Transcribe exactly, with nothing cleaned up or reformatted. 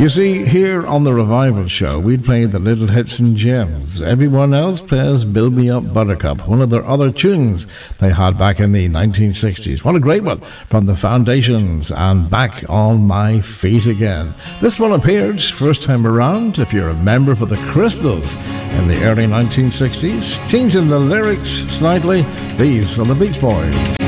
You see, here on the Revival Show, we play the little hits and gems. Everyone else plays Build Me Up Buttercup, one of their other tunes they had back in the nineteen sixties. What a great one from the Foundations and Back on My Feet Again. This one appeared first time around, if you remember, for the Crystals in the early nineteen sixties. Changing the lyrics slightly, these are the Beach Boys.